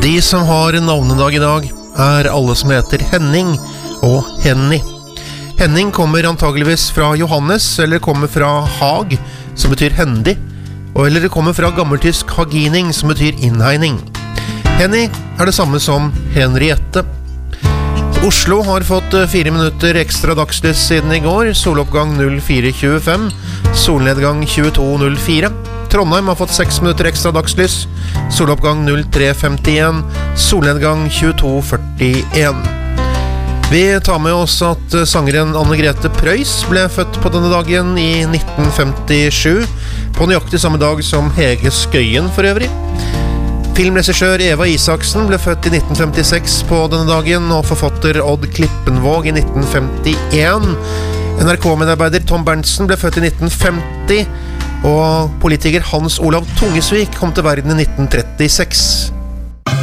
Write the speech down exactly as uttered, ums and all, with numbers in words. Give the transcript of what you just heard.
De som har navnedag i dag er alle som heter Henning og Henny. Henning kommer antageligvis fra Johannes, eller kommer fra Hag, som betyr hendig, og eller det kommer fra gammeltysk hagining, som betyr innhegning. Henny er det samme som Henriette. Oslo har fått fire minutter ekstra dagslys siden i går, soloppgang fire tjuefem, solnedgang tjueto null fire. Trondheim har fått seks minutter ekstra dagslys, soloppgang tre femtien, solnedgang tjueto førtien. Vi tar med oss at sangeren Anne-Grete Preus ble født på denne dagen i nitten femtisju, på nøyaktig samme dag som Hege Skøyen for øvrig. Filmregissør Eva Isaksen ble født i nitten femtiseks på denne dagen, og forfatter Odd Klippenvåg i nitten femtien. N R K-medarbeider Tom Berntsen ble født i nitten femti, og politiker Hans Olav Tungesvik kom til verden i nitten trettiseks.